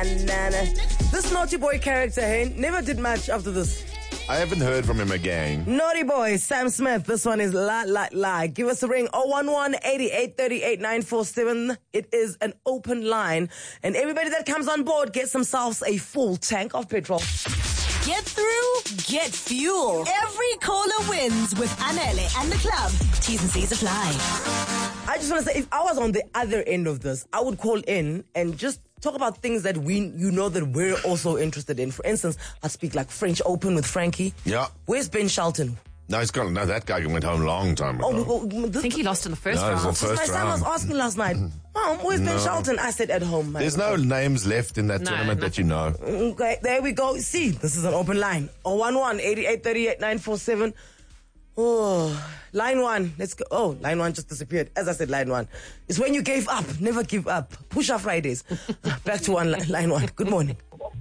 This naughty boy character, hey, never did much after this. I haven't heard from him again. Naughty boy, Sam Smith. This one is la. Give us a ring. 011-8838-947. It is an open line. And everybody that comes on board gets themselves a full tank of petrol. Get through, get fuel. Every caller wins with Anele and the club. T's and C's apply. I just want to say, if I was on the other end of this, I would call in and just talk about things that that we're also interested in. For instance, I speak like French Open with Frankie. Yeah. Where's Ben Shelton? No, he's gone. No, that guy went home a long time ago. I think he lost in the first No, it round. was the first My son was round. asking last night, Mom, where's Ben Shelton? I said, at home. There's no names left in that No, tournament that you know. Okay, there we go. See, this is an open line. 011-8838-947. Oh, line one. Let's go. Oh, line one just disappeared. As I said, line one. It's when you gave up. Never give up. Push-up Fridays. Back to line one. Good morning.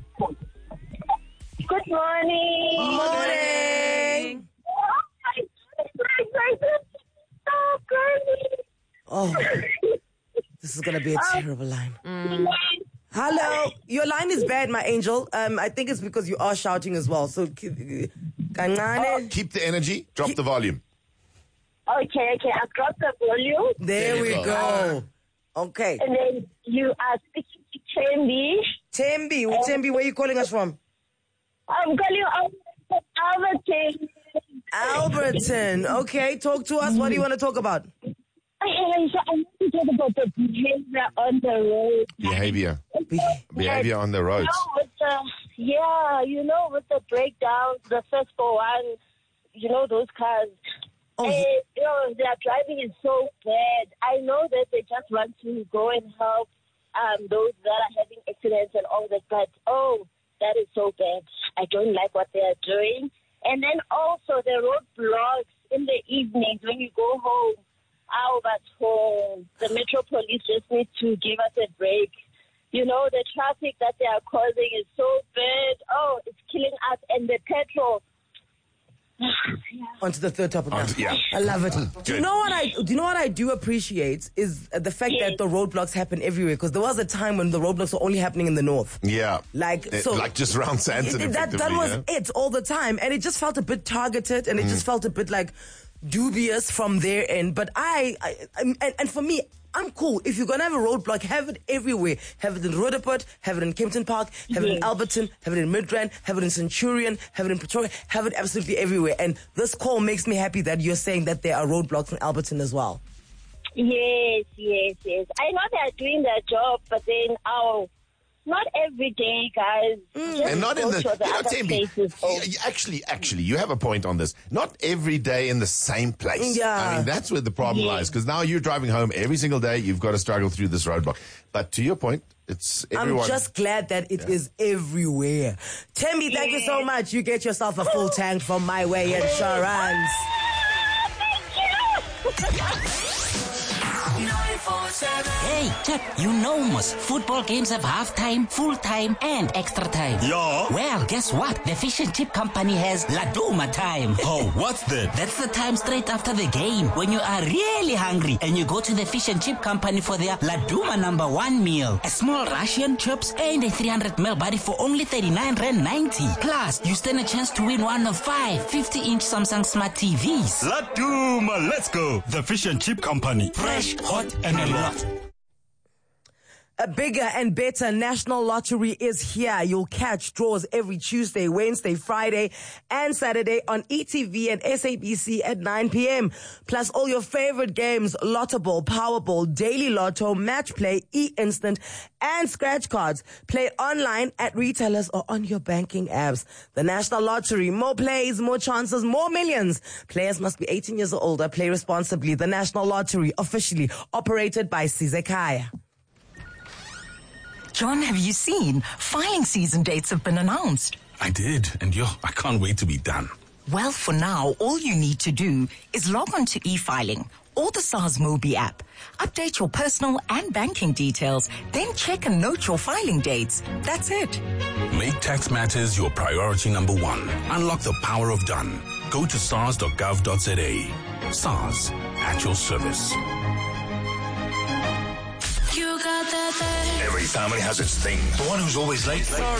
Good morning. Morning. Oh, this is going to be a terrible line. Hello. Your line is bad, my angel. I think it's because you are shouting as well. So, kancane. Keep the energy. Drop the volume. Okay, I've dropped the volume. There we go. Okay. And then you are speaking to Tembi. Tembi, where are you calling us from? I'm calling from Alberton. Alberton. Okay, talk to us. What do you want to talk about? I want to talk about the behavior on the road. Behavior on the roads. With the breakdowns, the first for one, those cars. Oh, their driving is so bad. I know that they just want to go and help those that are having accidents and all that, but that is so bad. I don't like what they are doing. And then also the roadblocks in the evenings when you go home. But home. The Metro Police just need to give us a break. The traffic that they are causing is so bad. It's killing us. And the petrol. On to the third topic now. Yeah. I love it. Do you know what I do appreciate is the fact that the roadblocks happen everywhere, because there was a time when the roadblocks were only happening in the north. Yeah. Like just around Sandton. That was it all the time, and it just felt a bit targeted, and it just felt a bit like dubious from their end. But and for me, I'm cool. If you're going to have a roadblock, have it everywhere. Have it in Roodepoort, have it in Kempton Park, have it in Alberton, have it in Midrand, have it in Centurion, have it in Pretoria, have it absolutely everywhere. And this call makes me happy that you're saying that there are roadblocks in Alberton as well. Yes. I know they're doing their job, but then not every day, guys. And not in Tembi. Actually, you have a point on this. Not every day in the same place. Yeah. I mean, that's where the problem lies, because now you're driving home every single day. You've got to struggle through this roadblock. But to your point, it's everyone. I'm just glad that it is everywhere. Tembi, thank you so much. You get yourself a full tank from My Way Insurance. Hey, check, must. Football games have half-time, full-time, and extra time. Yeah. Well, guess what? The Fish and Chip Company has Laduma time. Oh, what's that? That's the time straight after the game when you are really hungry and you go to the Fish and Chip Company for their Laduma #1 meal. A small Russian chips and a 300ml body for only 39 Rand 90. Plus, you stand a chance to win one of 5 50-inch Samsung Smart TVs. Laduma, let's go. The Fish and Chip Company. Fresh, hot, and a lot. A bigger and better national lottery is here. You'll catch draws every Tuesday, Wednesday, Friday, and Saturday on ETV and SABC at 9 p.m. Plus all your favorite games, Lottable, Powerball, Daily Lotto, Match Play, E-Instant, and Scratch Cards. Play online at retailers or on your banking apps. The National Lottery. More plays, more chances, more millions. Players must be 18 years or older. Play responsibly. The National Lottery, officially operated by Sizekaya. John, have you seen? Filing season dates have been announced. I did, and I can't wait to be done. Well, for now, all you need to do is log on to e-filing or the SARS Mobi app. Update your personal and banking details, then check and note your filing dates. That's it. Make tax matters your priority #1. Unlock the power of done. Go to sars.gov.za. SARS, at your service. You got that Every family has its thing. The one who's always late.